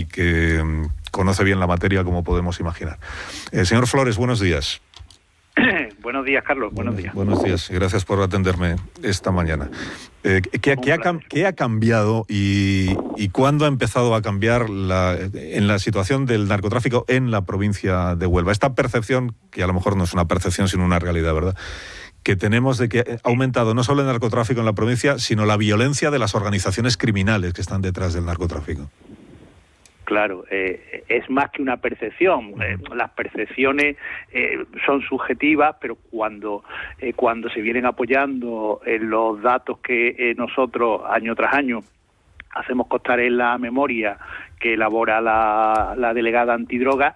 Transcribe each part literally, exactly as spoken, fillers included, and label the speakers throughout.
Speaker 1: que conoce bien la materia, como podemos imaginar. Eh, señor Flores, buenos días.
Speaker 2: Buenos días, Carlos. Buenos días.
Speaker 1: Buenos días. Gracias por atenderme esta mañana. Eh, ¿qué, qué, ha, ¿Qué ha cambiado y, y cuándo ha empezado a cambiar la, en la situación del narcotráfico en la provincia de Huelva? Esta percepción, que a lo mejor no es una percepción sino una realidad, ¿verdad?, que tenemos de que ha aumentado no solo el narcotráfico en la provincia, sino la violencia de las organizaciones criminales que están detrás del narcotráfico.
Speaker 2: Claro, eh, es más que una percepción. Eh, las percepciones eh, son subjetivas, pero cuando eh, cuando se vienen apoyando en los datos que eh, nosotros año tras año hacemos constar en la memoria que elabora la, la delegada antidroga,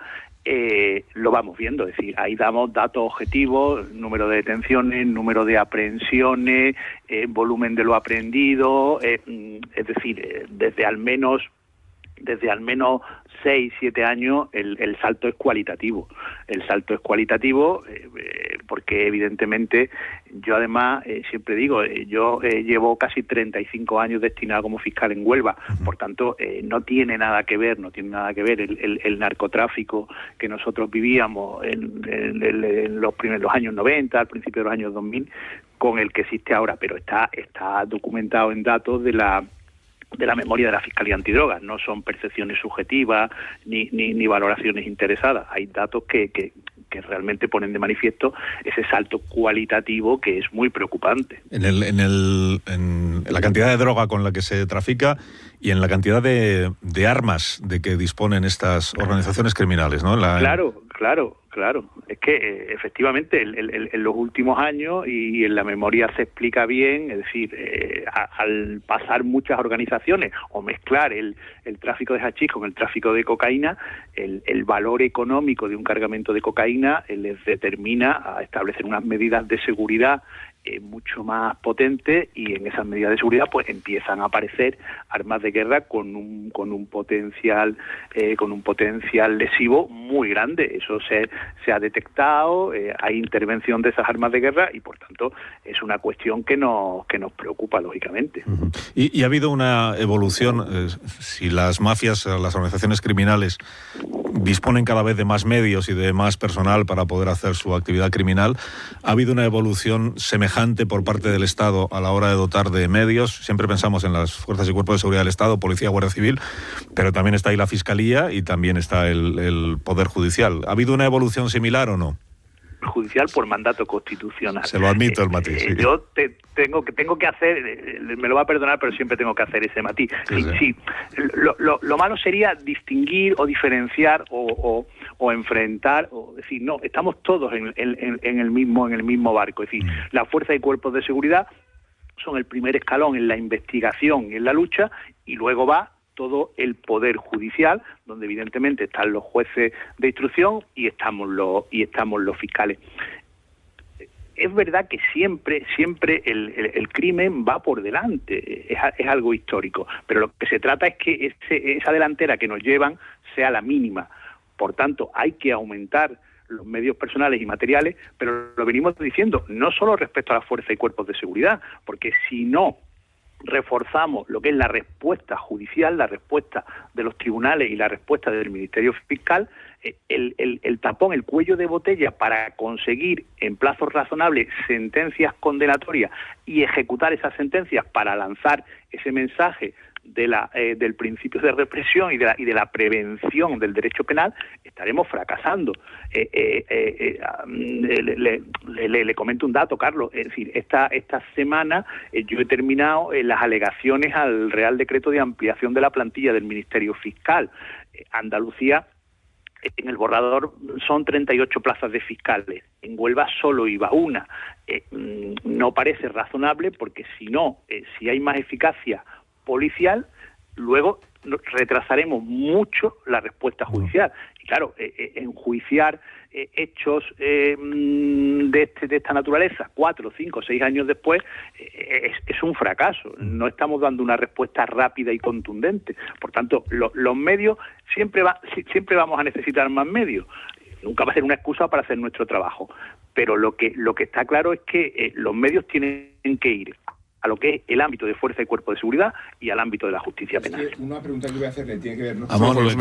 Speaker 2: eh, lo vamos viendo. Es decir, ahí damos datos objetivos, número de detenciones, número de aprehensiones, eh, volumen de lo aprendido, eh, es decir, eh, desde al menos desde al menos seis, siete años el, el salto es cualitativo. El salto es cualitativo eh, eh, porque evidentemente yo además eh, siempre digo, eh, yo eh, llevo casi treinta y cinco años destinado como fiscal en Huelva, por tanto eh, no tiene nada que ver, no tiene nada que ver el, el, el narcotráfico que nosotros vivíamos en, en, en, en los primeros los años noventa, al principio de los años dos mil, con el que existe ahora, pero está, está documentado en datos de la de la memoria de la Fiscalía Antidrogas. No son percepciones subjetivas ni, ni, ni valoraciones interesadas. Hay datos que, que, que realmente ponen de manifiesto ese salto cualitativo que es muy preocupante.
Speaker 1: En, el, en, el, en la cantidad de droga con la que se trafica y en la cantidad de, de armas de que disponen estas organizaciones criminales, ¿no? La...
Speaker 2: Claro, claro. Claro, es que eh, efectivamente el, el, en los últimos años, y en la memoria se explica bien, es decir, eh, a, al pasar muchas organizaciones o mezclar el, el tráfico de hachís con el tráfico de cocaína, el, el valor económico de un cargamento de cocaína eh, les determina a establecer unas medidas de seguridad Eh, mucho más potente, y en esas medidas de seguridad pues empiezan a aparecer armas de guerra con un con un potencial eh, con un potencial lesivo muy grande. Eso se se ha detectado, eh, hay intervención de esas armas de guerra y por tanto es una cuestión que nos que nos preocupa lógicamente.
Speaker 1: Uh-huh. y, y ha habido una evolución, eh, si las mafias, las organizaciones criminales disponen cada vez de más medios y de más personal para poder hacer su actividad criminal, ha habido una evolución semejante por parte del Estado a la hora de dotar de medios. Siempre pensamos en las fuerzas y cuerpos de seguridad del Estado, Policía, Guardia Civil, pero también está ahí la Fiscalía y también está el, el Poder Judicial. ¿Ha habido una evolución similar o no?
Speaker 2: Judicial por mandato constitucional.
Speaker 1: Se lo admito el matiz.
Speaker 2: Eh,
Speaker 1: sí.
Speaker 2: Yo te, tengo que tengo que hacer, eh, me lo va a perdonar, pero siempre tengo que hacer ese matiz.
Speaker 1: Sí,
Speaker 2: sí,
Speaker 1: sí.
Speaker 2: sí. Lo, lo, lo malo sería distinguir o diferenciar o, o, o enfrentar, o decir, no, estamos todos en, en, en el mismo en el mismo barco. Es decir, mm. las fuerzas y cuerpos de seguridad son el primer escalón en la investigación y en la lucha, y luego va todo el Poder Judicial, donde evidentemente están los jueces de instrucción y estamos los y estamos los fiscales. Es verdad que siempre siempre el, el, el crimen va por delante, es, es algo histórico, pero lo que se trata es que ese, esa delantera que nos llevan sea la mínima. Por tanto, hay que aumentar los medios personales y materiales, pero lo venimos diciendo, no solo respecto a las fuerzas y cuerpos de seguridad, porque si no reforzamos lo que es la respuesta judicial, la respuesta de los tribunales y la respuesta del Ministerio Fiscal, el, el, el tapón, el cuello de botella para conseguir en plazos razonables sentencias condenatorias y ejecutar esas sentencias para lanzar ese mensaje de la eh, del principio de represión y de la, y de la prevención del derecho penal, estaremos fracasando. Eh, eh, eh, eh, le, le, le, le comento un dato, Carlos. Es decir, esta esta semana eh, yo he terminado eh, las alegaciones al Real Decreto de ampliación de la plantilla del Ministerio Fiscal. Eh, Andalucía, en el borrador son treinta y ocho plazas de fiscales. En Huelva solo iba una. Eh, no parece razonable porque si no, eh, si hay más eficacia policial, luego retrasaremos mucho la respuesta judicial. Y claro, eh, eh, enjuiciar eh, hechos eh, de, este, de esta naturaleza cuatro, cinco, seis años después eh, es, es un fracaso. No estamos dando una respuesta rápida y contundente. Por tanto, lo, los medios, siempre, va, siempre vamos a necesitar más medios. Nunca va a ser una excusa para hacer nuestro trabajo. Pero lo que, lo que está claro es que eh, los medios tienen que ir a lo que es el ámbito de fuerza y cuerpo de seguridad y al ámbito de la justicia penal.
Speaker 3: Es que una pregunta que voy a hacerle tiene que ver... ¿no?
Speaker 1: Vamos,